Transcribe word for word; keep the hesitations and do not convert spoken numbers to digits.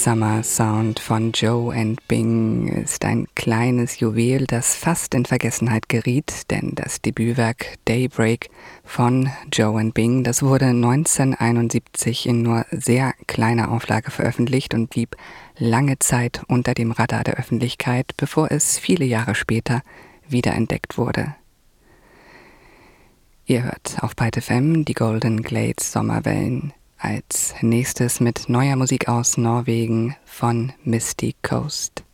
Summer Sound von Joe and Bing ist ein kleines Juwel, das fast in Vergessenheit geriet, denn das Debütwerk Daybreak von Joe and Bing, das wurde neunzehnhunderteinundsiebzig in nur sehr kleiner Auflage veröffentlicht und blieb lange Zeit unter dem Radar der Öffentlichkeit, bevor es viele Jahre später wiederentdeckt wurde. Ihr hört auf Byte F M die Golden Glades Sommerwellen. Als nächstes mit neuer Musik aus Norwegen von Misty Coast.